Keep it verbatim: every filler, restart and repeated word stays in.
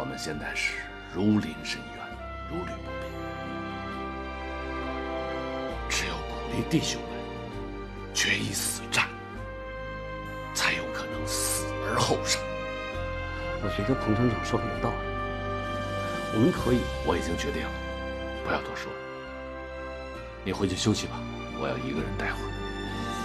我们现在是如临深渊，如履薄冰，只有鼓励弟兄们决一死战，才有可能死而后生。 我觉得彭厂长说的有道理，我们可以。 我已经决定了，不要多说了。你回去休息吧，我要一个人待会儿。